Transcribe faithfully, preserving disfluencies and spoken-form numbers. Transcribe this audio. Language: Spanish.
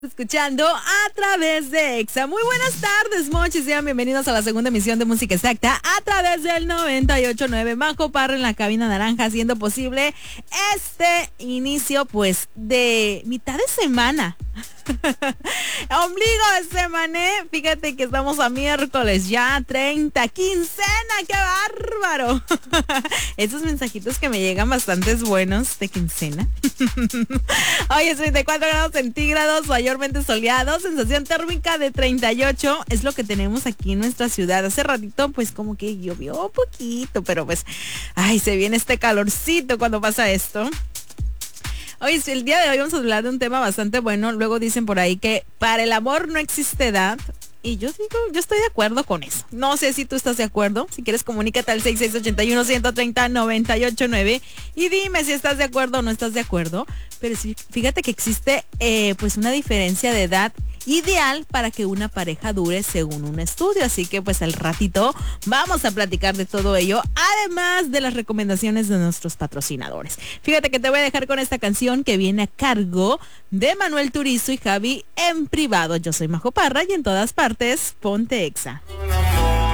Escuchando a través de Exa. Muy buenas tardes, mochis. Sean bienvenidos a la segunda emisión de Música Exacta a través del noventa y ocho punto nueve. Majo Parra en la cabina naranja, haciendo posible este inicio, pues, de mitad de semana. Ombligo de semana. Fíjate que estamos a miércoles ya, treinta, quincena, qué bárbaro. Esos mensajitos que me llegan bastantes buenos de quincena. Hoy es treinta y cuatro grados centígrados, mayormente soleado, sensación térmica de treinta y ocho, es lo que tenemos aquí en nuestra ciudad. Hace ratito pues como que llovió un poquito, pero pues, ay, se viene este calorcito cuando pasa esto. Hoy, el día de hoy vamos a hablar de un tema bastante bueno. Luego dicen por ahí que para el amor no existe edad. Y yo digo, yo estoy de acuerdo con eso. No sé si tú estás de acuerdo. Si quieres, comunícate al seis seis ocho uno, uno tres cero, nueve ocho nueve y dime si estás de acuerdo o no estás de acuerdo. Pero sí, fíjate que existe eh, pues una diferencia de edad ideal para que una pareja dure según un estudio. Así que pues al ratito vamos a platicar de todo ello, además de las recomendaciones de nuestros patrocinadores. Fíjate que te voy a dejar con esta canción que viene a cargo de Manuel Turizo y Javi en privado. Yo soy Majo Parra y en todas partes, ponte Exa.